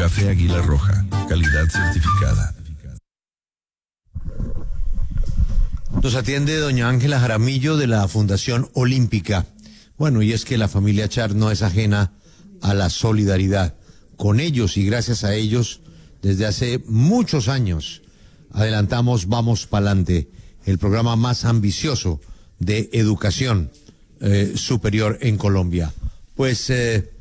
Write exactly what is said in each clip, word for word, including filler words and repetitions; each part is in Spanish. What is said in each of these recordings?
Café Águila Roja, calidad certificada. Nos atiende doña Ángela Jaramillo de la Fundación Olímpica. Bueno, y es que la familia Char no es ajena a la solidaridad. Con ellos y gracias a ellos, desde hace muchos años, adelantamos Vamos Pa'lante, el programa más ambicioso de educación eh, superior en Colombia. Pues eh,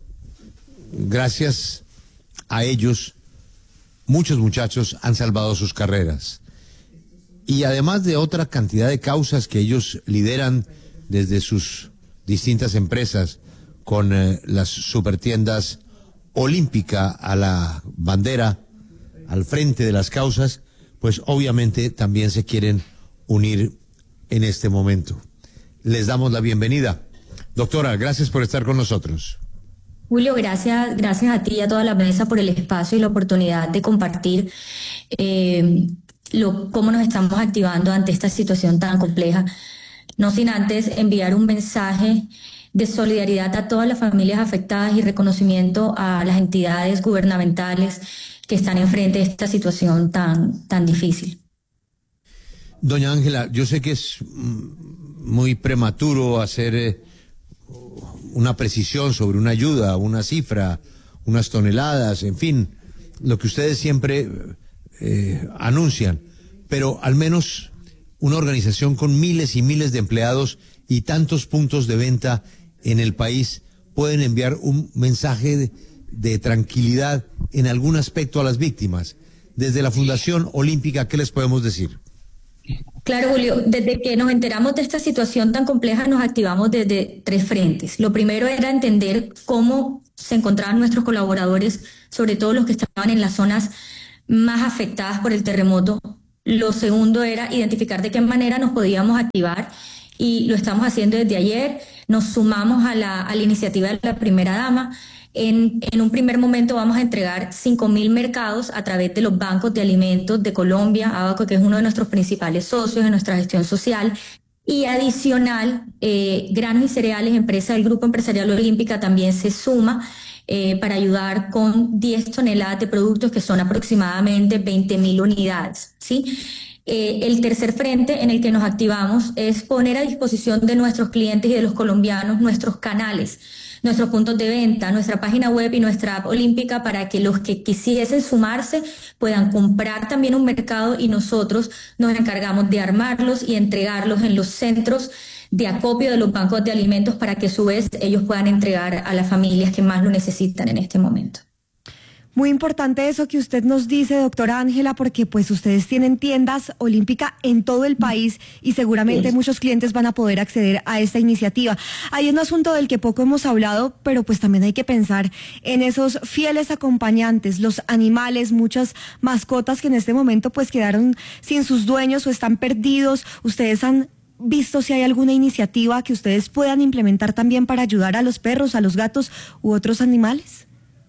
gracias a ellos, muchos muchachos han salvado sus carreras. Y además de otra cantidad de causas que ellos lideran desde sus distintas empresas, con eh, las supertiendas Olímpica a la bandera, al frente de las causas, pues obviamente también se quieren unir en este momento. Les damos la bienvenida. Doctora, gracias por estar con nosotros. Julio, gracias, gracias a ti y a toda la mesa por el espacio y la oportunidad de compartir eh, lo, cómo nos estamos activando ante esta situación tan compleja. No sin antes enviar un mensaje de solidaridad a todas las familias afectadas y reconocimiento a las entidades gubernamentales que están enfrente de esta situación tan, tan difícil. Doña Ángela, yo sé que es muy prematuro hacer eh, una precisión sobre una ayuda, una cifra, unas toneladas, en fin, lo que ustedes siempre eh, anuncian, pero al menos una organización con miles y miles de empleados y tantos puntos de venta en el país pueden enviar un mensaje de, de tranquilidad en algún aspecto a las víctimas. Desde la Fundación Olímpica, ¿qué les podemos decir? Claro, Julio, desde que nos enteramos de esta situación tan compleja nos activamos desde tres frentes. Lo primero era entender cómo se encontraban nuestros colaboradores, sobre todo los que estaban en las zonas más afectadas por el terremoto. Lo segundo era identificar de qué manera nos podíamos activar y lo estamos haciendo desde ayer. Nos sumamos a la, a la iniciativa de la primera dama. En, en un primer momento vamos a entregar cinco mil mercados a través de los bancos de alimentos de Colombia, Abaco, que es uno de nuestros principales socios en nuestra gestión social. Y adicional, eh, Granos y Cereales, empresa del Grupo Empresarial Olímpica, también se suma eh, para ayudar con diez toneladas de productos que son aproximadamente veinte mil unidades, ¿sí? Eh, el tercer frente en el que nos activamos es poner a disposición de nuestros clientes y de los colombianos nuestros canales, nuestros puntos de venta, nuestra página web y nuestra app olímpica para que los que quisiesen sumarse puedan comprar también un mercado y nosotros nos encargamos de armarlos y entregarlos en los centros de acopio de los bancos de alimentos para que a su vez ellos puedan entregar a las familias que más lo necesitan en este momento. Muy importante eso que usted nos dice, doctora Ángela, porque pues ustedes tienen tiendas Olímpica en todo el país y seguramente sí. Muchos clientes van a poder acceder a esta iniciativa. Hay un asunto del que poco hemos hablado, pero pues también hay que pensar en esos fieles acompañantes, los animales, muchas mascotas que en este momento pues quedaron sin sus dueños o están perdidos. Ustedes han visto si hay alguna iniciativa que ustedes puedan implementar también para ayudar a los perros, a los gatos u otros animales.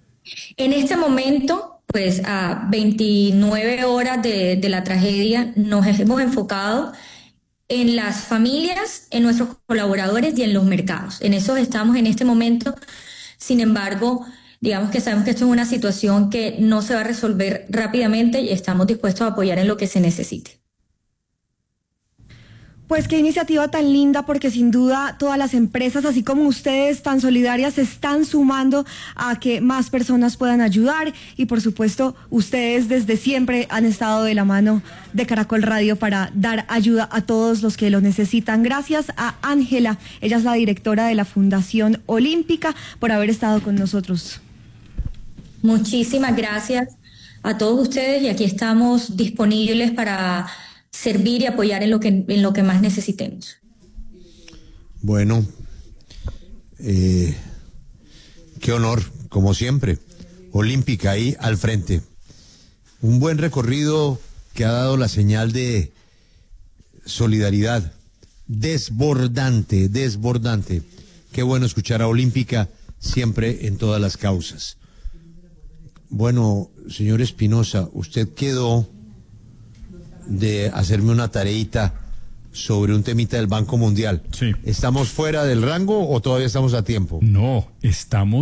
En este momento, pues a veintinueve horas de, de la tragedia, nos hemos enfocado en las familias, en nuestros colaboradores y en los mercados. En eso estamos en este momento. Sin embargo, digamos que sabemos que esto es una situación que no se va a resolver rápidamente y estamos dispuestos a apoyar en lo que se necesite. Pues qué iniciativa tan linda, porque sin duda todas las empresas, así como ustedes tan solidarias, se están sumando a que más personas puedan ayudar y por supuesto ustedes desde siempre han estado de la mano de Caracol Radio para dar ayuda a todos los que lo necesitan. Gracias a Ángela, ella es la directora de la Fundación Olímpica, por haber estado con nosotros. Muchísimas gracias a todos ustedes y aquí estamos disponibles para servir y apoyar en lo que en lo que más necesitemos. Bueno, eh, qué honor, como siempre, Olímpica ahí al frente. Un buen recorrido que ha dado la señal de solidaridad, desbordante, desbordante. Qué bueno escuchar a Olímpica siempre en todas las causas. Bueno, señor Espinosa, usted quedó de hacerme una tareita sobre un temita del Banco Mundial. Sí. ¿Estamos fuera del rango o todavía estamos a tiempo? No, estamos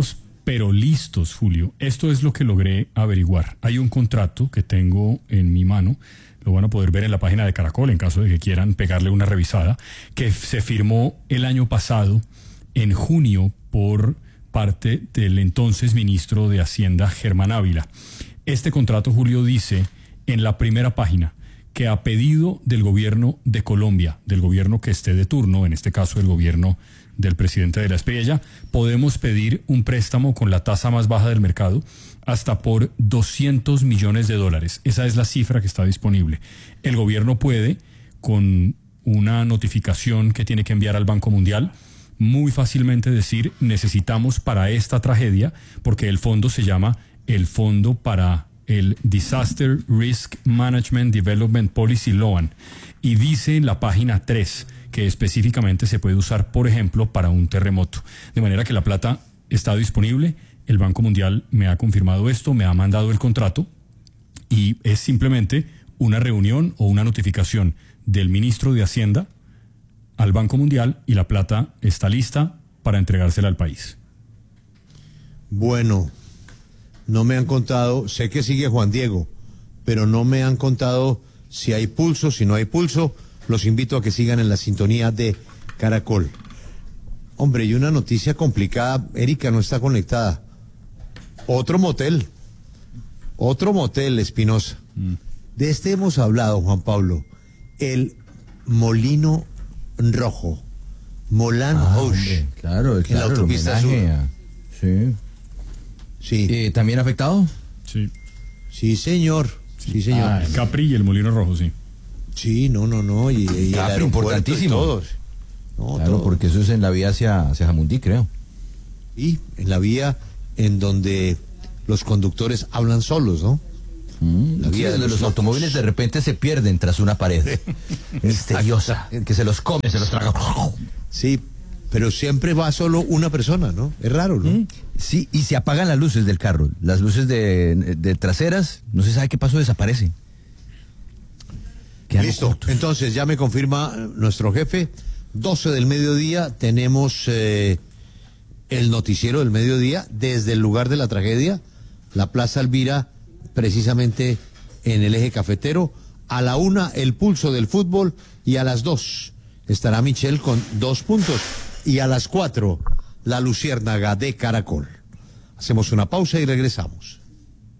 pero listos, Julio. Esto es lo que logré averiguar. Hay un contrato que tengo en mi mano, lo van a poder ver en la página de Caracol en caso de que quieran pegarle una revisada, que se firmó el año pasado, en junio, por parte del entonces ministro de Hacienda, Germán Ávila. Este contrato, Julio, dice en la primera página que a pedido del gobierno de Colombia, del gobierno que esté de turno, en este caso el gobierno del presidente de la Espriella, podemos pedir un préstamo con la tasa más baja del mercado hasta por doscientos millones de dólares. Esa es la cifra que está disponible. El gobierno puede, con una notificación que tiene que enviar al Banco Mundial, muy fácilmente decir, necesitamos para esta tragedia, porque el fondo se llama el Fondo para el Disaster Risk Management Development Policy Loan, y dice en la página tres que específicamente se puede usar, por ejemplo, para un terremoto. De manera que la plata está disponible, el Banco Mundial me ha confirmado esto, me ha mandado el contrato, y es simplemente una reunión o una notificación del ministro de Hacienda al Banco Mundial y la plata está lista para entregársela al país. Bueno, no me han contado, sé que sigue Juan Diego, pero no me han contado si hay pulso, si no hay pulso. Los invito a que sigan en la sintonía de Caracol. Hombre, y una noticia complicada, Erika no está conectada. Otro motel, otro motel, Espinosa. Mm. De este hemos hablado, Juan Pablo, el Molino Rojo, Moulin ah, Rouge. Hombre, claro, el, en la claro, autopista sur. A, sí. Sí. Eh, ¿También afectado? Sí. Sí, señor. Sí, sí señor. Ah, Capri y el Molino Rojo, sí. Sí, no, no, no. Y, y Capri, importantísimo. Y todos. No, claro, todo. Porque eso es en la vía hacia, hacia Jamundí, creo. Y en la vía en donde los conductores hablan solos, ¿no? Mm, la vía sí, de los, los automóviles de repente se pierden tras una pared misteriosa, que se los come, se los traga. Sí, pero siempre va solo una persona, ¿no? Es raro, ¿no? Mm, sí, y se apagan las luces del carro. Las luces de, de traseras, no se sabe qué pasó, desaparecen. Listo, cortos. Entonces ya me confirma nuestro jefe, doce del mediodía tenemos eh, el noticiero del mediodía desde el lugar de la tragedia, la Plaza Elvira, precisamente en el eje cafetero. A la una el pulso del fútbol y a las dos estará Michelle con dos puntos y a las cuatro la luciérnaga de Caracol. Hacemos una pausa y regresamos.